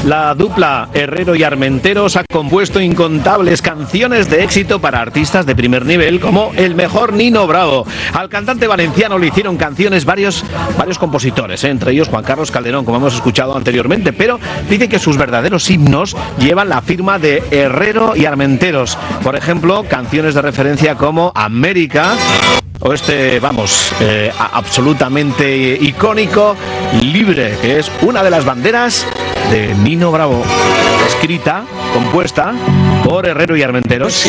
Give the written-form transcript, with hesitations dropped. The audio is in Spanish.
La dupla Herrero y Armenteros ha compuesto incontables canciones de éxito para artistas de primer nivel como el mejor Nino Bravo. Al cantante valenciano le hicieron canciones varios compositores, entre ellos Juan Carlos Calderón, como hemos escuchado anteriormente, pero dice que sus verdaderos himnos llevan la firma de Herrero y Armenteros. Por ejemplo, canciones de referencia como América o absolutamente icónico, Libre, que es una de las banderas de Nino Bravo, escrita, compuesta por Herrero y Armenteros.